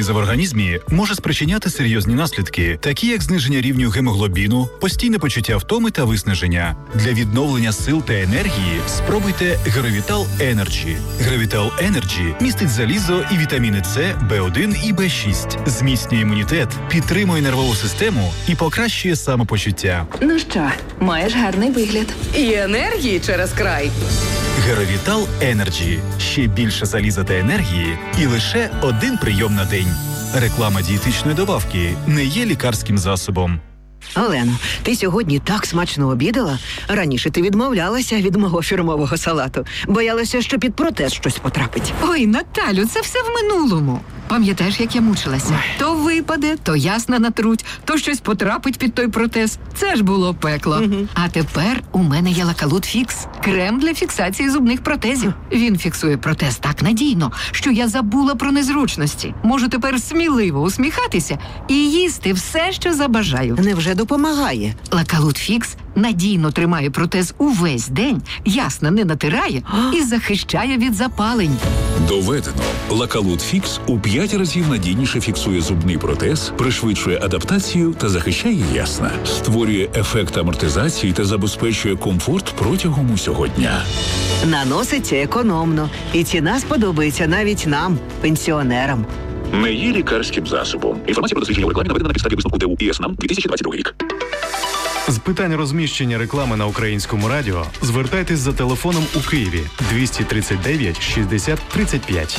заліза в організмі може спричиняти серйозні наслідки, такі як зниження рівню гемоглобіну, постійне почуття втоми та виснаження. Для відновлення сил та енергії спробуйте Геровітал Енерджі. Геровітал Енерджі містить залізо і вітаміни С, В1 і В6, зміцнює імунітет, підтримує нервову систему і покращує самопочуття. Ну що, маєш гарний вигляд. І енергії через край. Геровітал Енерджі. Ще більше заліза та енергії і лише один прийом на день. Реклама дієтичної добавки не є лікарським засобом. Олено, ти сьогодні так смачно обідала. Раніше ти відмовлялася від мого фірмового салату. Боялася, що під протез щось потрапить. Ой, Наталю, це все в минулому. Пам'ятаєш, як я мучилася? То випаде, то ясна натруть, то щось потрапить під той протез. Це ж було пекло. А тепер у мене є Лакалут Фікс. Крем для фіксації зубних протезів. Він фіксує протез так надійно, що я забула про незручності. Можу тепер сміливо усміхатися і їсти все, що забажаю. Невже допомагає? Лакалут Фікс надійно тримає протез увесь день, ясно не натирає і захищає від запалень. Доведено. Лакалут Фікс у 5 разів надійніше фіксує зубний протез, пришвидшує адаптацію та захищає ясна. Створює ефект амортизації та забезпечує комфорт протягом усього дня. Наноситься економно. І ціна сподобається навіть нам, пенсіонерам. Не є лікарським засобом. Інформація про дослідження у рекламі наведена на підставі висновку ТУ ІСНАМ 2022 рік. З питань розміщення реклами на Українському радіо звертайтесь за телефоном у Києві 239 60 35.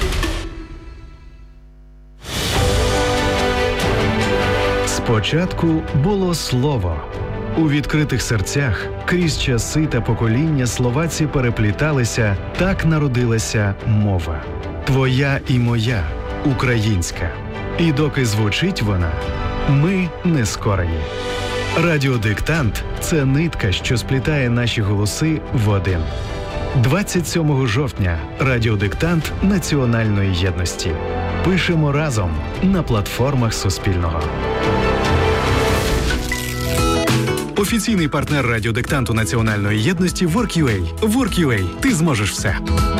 Спочатку було слово. У відкритих серцях крізь часи та покоління словаці перепліталися, так народилася мова. Твоя і моя, українська. І доки звучить вона, ми не скорені. Радіодиктант – це нитка, що сплітає наші голоси в один. 27 жовтня – радіодиктант національної єдності. Пишемо разом на платформах Суспільного. Офіційний партнер радіодиктанту національної єдності Work.ua. Work.ua. Ти зможеш все.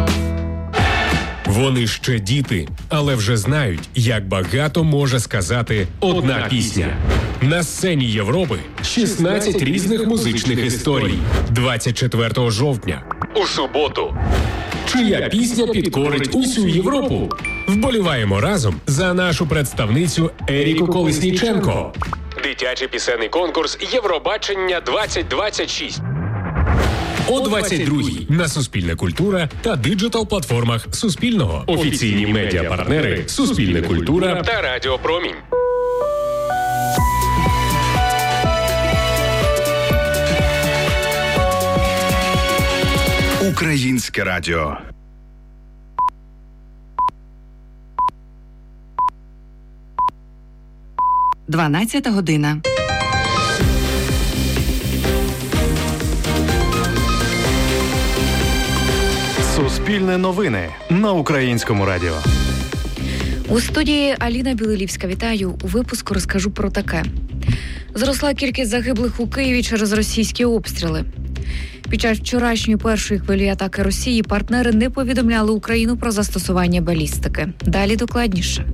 Вони ще діти, але вже знають, як багато може сказати одна пісня. На сцені Європи 16 різних музичних історій. 24 жовтня. У суботу. Чия пісня підкорить усю Європу? Вболіваємо разом за нашу представницю Еріку Колесніченко. Дитячий пісенний конкурс Євробачення 2026. О 22-й на Суспільне культура та диджитал-платформах Суспільного. Офіційні медіапартнери Суспільне культура та Радіо Промінь. Українське радіо. Дванадцята година. Суспільне новини на Українському радіо. У студії Аліна Білилівська. Вітаю. У випуску розкажу про таке. Зросла кількість загиблих у Києві через російські обстріли. Під час вчорашньої першої хвилі атаки Росії партнери не повідомляли Україну про застосування балістики. Далі докладніше.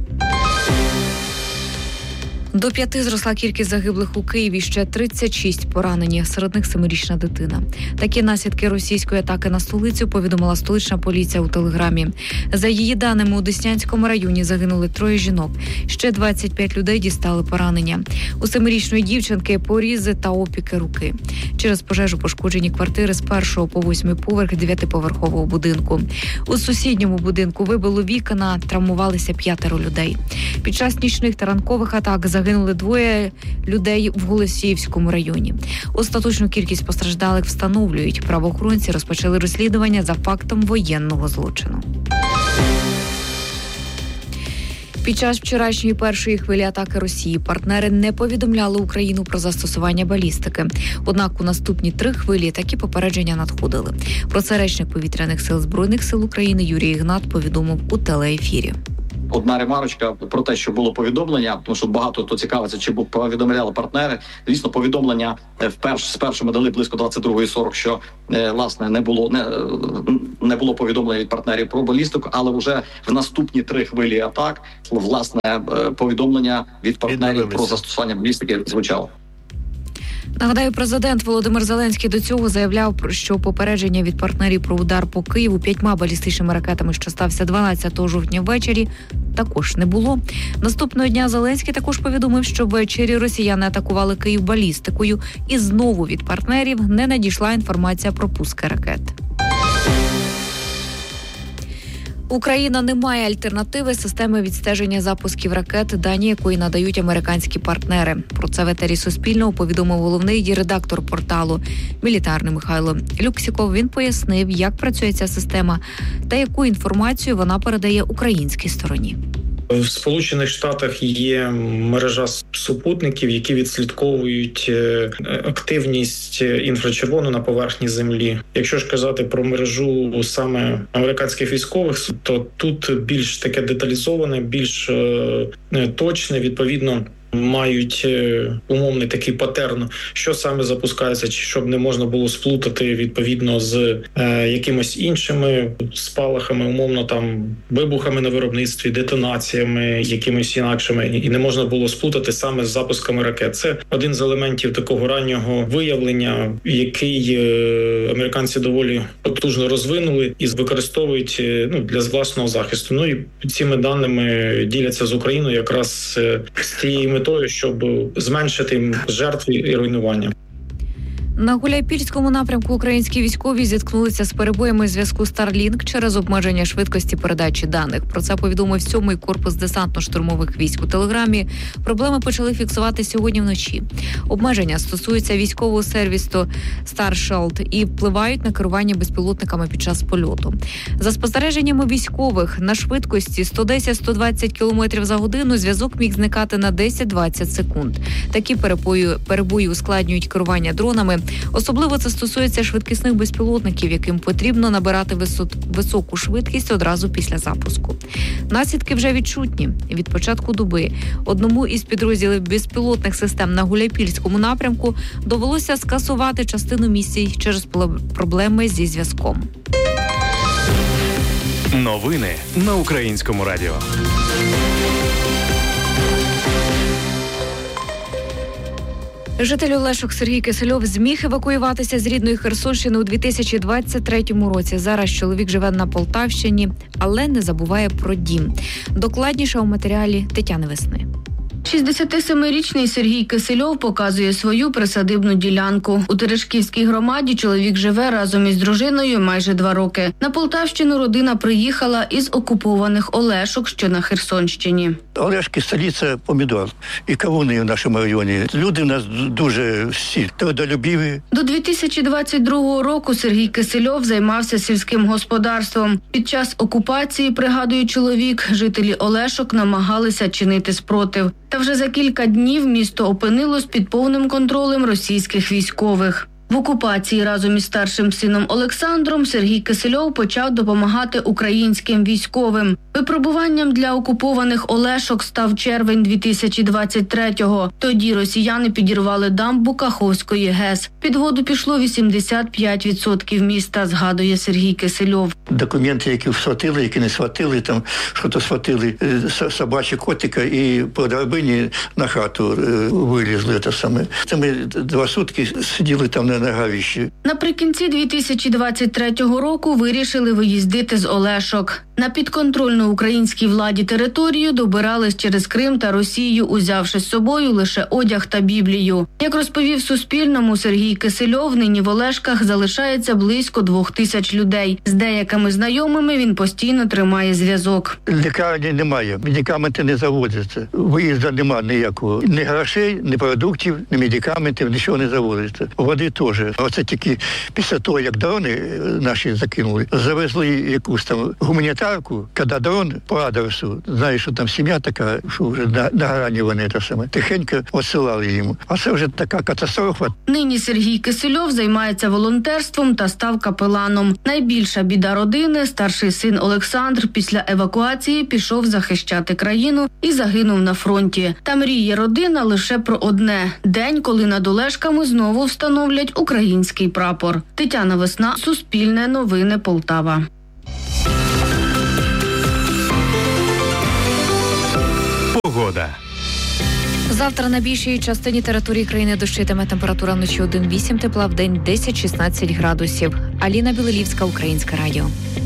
До 5 зросла кількість загиблих у Києві, ще 36 поранені, серед них 7-річна дитина. Такі наслідки російської атаки на столицю повідомила столична поліція у Телеграмі. За її даними, у Деснянському районі загинули 3 жінок, ще 25 людей дістали поранення. У 7-річної дівчинки порізи та опіки руки. Через пожежу пошкоджені квартири з 1 по 8 поверх 9-поверхового будинку. У сусідньому будинку вибило вікна, травмувалися 5 людей. Під час нічних та ранкових атак загинули 2 людей в Голосіївському районі. Остаточну кількість постраждалих встановлюють. Правоохоронці розпочали розслідування за фактом воєнного злочину. Під час вчорашньої першої хвилі атаки Росії партнери не повідомляли Україну про застосування балістики. Однак у наступні 3 хвилі такі попередження надходили. Про це речник Повітряних сил Збройних сил України Юрій Ігнат повідомив у телеефірі. одна ремарочка про те, що було повідомлення, тому що багато хто цікавиться, чи повідомляли партнери. Звісно, повідомлення спершу ми дали близько 22:40, що власне не було повідомлення від партнерів про балістику, але вже в наступні 3 хвилі атак власне повідомлення від партнерів про застосування балістики звучало. Нагадаю, президент Володимир Зеленський до цього заявляв, що попередження від партнерів про удар по Києву 5 балістичними ракетами, що стався 12 жовтня ввечері, також не було. Наступного дня Зеленський також повідомив, що ввечері росіяни атакували Київ балістикою, і знову від партнерів не надійшла інформація про пуски ракет. Україна не має альтернативи системи відстеження запусків ракет, дані якої надають американські партнери. Про це в етері Суспільного повідомив головний редактор порталу «Мілітарний» Михайло Люксіков. Він пояснив, як працює ця система та яку інформацію вона передає українській стороні. В Сполучених Штатах є мережа супутників, які відслідковують активність інфрачервону на поверхні Землі. Якщо ж казати про мережу саме американських військових, то тут більш таке деталізоване, більш точне, відповідно, мають умовний такий патерн, що саме запускається, чи щоб не можна було сплутати відповідно з якимось іншими спалахами, умовно там вибухами на виробництві, детонаціями, якимись інакшими, і не можна було сплутати саме з запусками ракет. Це один з елементів такого раннього виявлення, який американці доволі потужно розвинули і використовують для власного захисту. І цими даними діляться з Україною якраз з цією метою, щоб зменшити жертв і руйнування. На Гуляйпільському напрямку українські військові зіткнулися з перебоями зв'язку Starlink через обмеження швидкості передачі даних. Про це повідомив 7-й корпус десантно-штурмових військ у Телеграмі. Проблеми почали фіксувати сьогодні вночі. Обмеження стосуються військового сервісу Starsheld і впливають на керування безпілотниками під час польоту. За спостереженнями військових, на швидкості 110-120 км за годину зв'язок міг зникати на 10-20 секунд. Такі перебої ускладнюють керування дронами. Особливо це стосується швидкісних безпілотників, яким потрібно набирати високу швидкість одразу після запуску. Наслідки вже відчутні. Від початку доби одному із підрозділів безпілотних систем на Гуляйпільському напрямку довелося скасувати частину місій через проблеми зі зв'язком. Новини на Українському радіо. Житель Олешок Сергій Кисельов зміг евакуюватися з рідної Херсонщини у 2023 році. Зараз чоловік живе на Полтавщині, але не забуває про дім. Докладніше у матеріалі Тетяни Весни. 67-річний Сергій Кисельов показує свою присадибну ділянку. У Терешківській громаді чоловік живе разом із дружиною майже 2 роки. На Полтавщину родина приїхала із окупованих Олешок, що на Херсонщині. Олешки – столиця помідор і кавуни в нашому районі. Люди в нас дуже всі трудолюбиві. До 2022 року Сергій Кисельов займався сільським господарством. Під час окупації, пригадує чоловік, жителі Олешок намагалися чинити спротив. Та вже за кілька днів місто опинилось під повним контролем російських військових. В окупації разом із старшим сином Олександром Сергій Кисельов почав допомагати українським військовим. Випробуванням для окупованих Олешок став червень 2023-го. Тоді росіяни підірвали дамбу Каховської ГЕС. Під воду пішло 85% міста, згадує Сергій Кисельов. Документи, які схватили, які не схватили, там що-то схватили, собачі котика і по драбині на хату вилізли. Це ми 2 сутки сиділи там на Гавіщі. Наприкінці 2023 року вирішили виїздити з Олешок. На підконтрольну українській владі територію добирались через Крим та Росію, узявши з собою лише одяг та Біблію. Як розповів Суспільному Сергій Кисельов, нині в Олешках залишається близько 2000 людей. З деякими знайомими він постійно тримає зв'язок. Лікарні немає, медикаменти не заводяться, виїзду немає ніякого. Ні грошей, ні продуктів, ні медикаментів, нічого не заводиться. Води теж. Оце тільки після того, як дрони наші закинули, завезли якусь там гуманітарну гуманітарку, коли дрон по адресу, знаєш, що там сім'я така, що вже на грані вони те саме, тихенько відсилали йому. А це вже така катастрофа. Нині Сергій Кисельов займається волонтерством та став капеланом. Найбільша біда родини – старший син Олександр після евакуації пішов захищати країну і загинув на фронті. Та мріє родина лише про одне – день, коли над Олешками знову встановлять український прапор. Тетяна Весна, Суспільне новини, Полтава. Погода. Завтра на більшій частині території країни дощитиме, температура вночі 1-8, тепла в день 10-16 градусів. Аліна Білелівська, Українське радіо.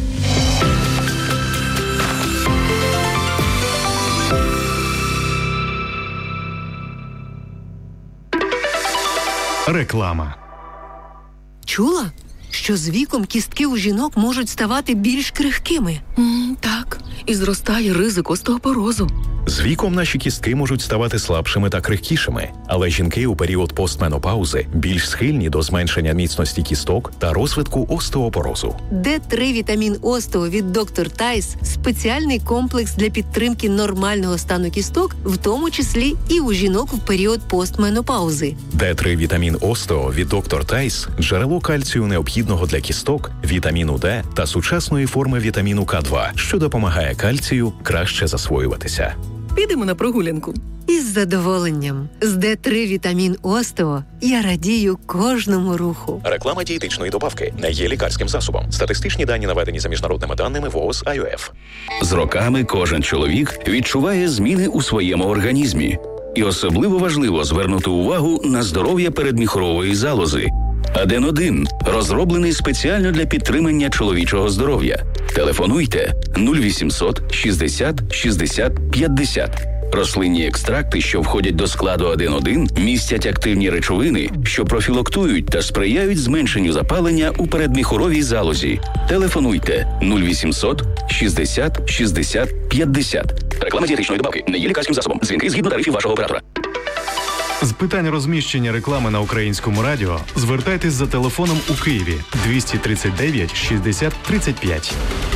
Реклама. Чула, що з віком кістки у жінок можуть ставати більш крихкими? Так, і зростає ризик остеопорозу. З віком наші кістки можуть ставати слабшими та крихкішими, але жінки у період постменопаузи більш схильні до зменшення міцності кісток та розвитку остеопорозу. Д3 вітамін Остео від Доктор Тайс – спеціальний комплекс для підтримки нормального стану кісток, в тому числі і у жінок в період постменопаузи. Д3 вітамін Остео від Доктор Тайс – джерело кальцію необхідного для кісток, вітаміну Д та сучасної форми вітаміну К2, що допомагає кальцію краще засвоюватися. Підемо на прогулянку. Із задоволенням. З Д3 вітамін Остео я радію кожному руху. Реклама дієтичної добавки не є лікарським засобом. Статистичні дані наведені за міжнародними даними ВООЗ АЮФ. З роками кожен чоловік відчуває зміни у своєму організмі. І особливо важливо звернути увагу на здоров'я передміхорової залози. Аден-1 розроблений спеціально для підтримання чоловічого здоров'я. Телефонуйте 0800 60 60 50. Рослинні екстракти, що входять до складу Аден-1, містять активні речовини, що профілактують та сприяють зменшенню запалення у передміхоровій залозі. Телефонуйте 0800 60 60 50. Реклама дієтичної добавки не є лікарським засобом. Дзвінки згідно тарифів вашого оператора. З питань розміщення реклами на Українському радіо звертайтесь за телефоном у Києві 239 60 35.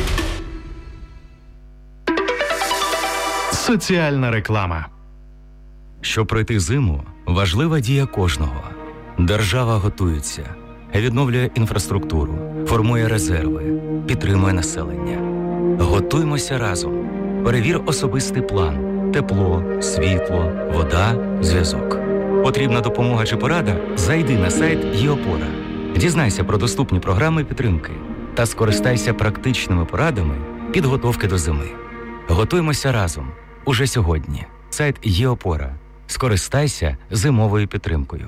Соціальна реклама. Щоб пройти зиму, важлива дія кожного. Держава готується, відновлює інфраструктуру, формує резерви, підтримує населення. Готуймося разом. Перевір особистий план. Тепло, світло, вода, зв'язок. Потрібна допомога чи порада? Зайди на сайт ЄОПОРА. Дізнайся про доступні програми підтримки та скористайся практичними порадами підготовки до зими. Готуємося разом. Уже сьогодні. Сайт ЄОПОРА. Скористайся зимовою підтримкою.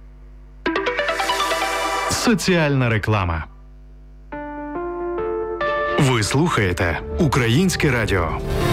Соціальна реклама. Ви слухаєте Українське радіо.